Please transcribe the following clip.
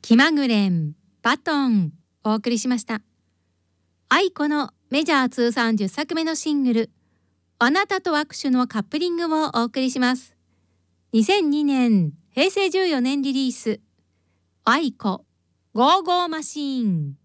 気まぐれんバトンお送りしました。愛子のメジャー通算10作目のシングルあなたと握手のカップリングをお送りします。2002年平成14年リリース愛子ゴーゴーマシーン。